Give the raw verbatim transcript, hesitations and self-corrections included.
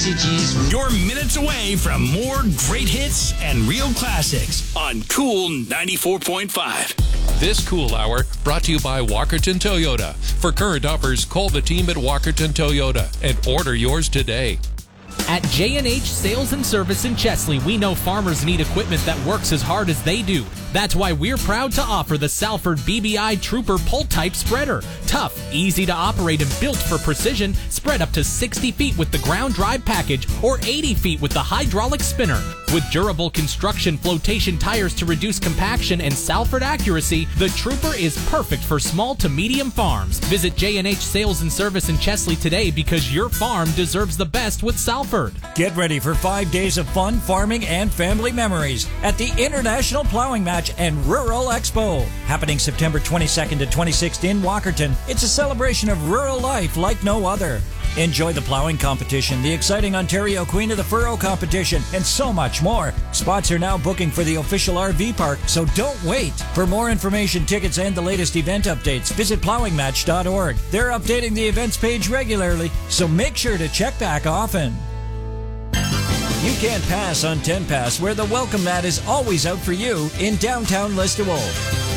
messages. You're minutes away from more great hits and real classics on Cool ninety-four point five. This Cool Hour brought to you by Walkerton Toyota. For current offers, call the team at Walkerton Toyota and order yours today. At J and H Sales and Service in Chesley, we know farmers need equipment that works as hard as they do. That's why we're proud to offer the Salford B B I Trooper Pull-Type Spreader. Tough, easy to operate, and built for precision. Spread up to sixty feet with the ground drive package or eighty feet with the hydraulic spinner. With durable construction flotation tires to reduce compaction and Salford accuracy, the Trooper is perfect for small to medium farms. Visit J and H Sales and Service in Chesley today because your farm deserves the best with Salford. Get ready for five days of fun, farming, and family memories at the International Plowing Match and Rural Expo. Happening September twenty-second to twenty-sixth in Walkerton. It's a celebration of rural life like no other. Enjoy the plowing competition, the exciting Ontario Queen of the Furrow competition, and so much more. Spots are now booking for the official R V park, so don't wait. For more information, tickets, and the latest event updates, visit plowing match dot org. They're updating the events page regularly, so make sure to check back often. You can't pass on ten Pass, where the welcome mat is always out for you in downtown Listowel.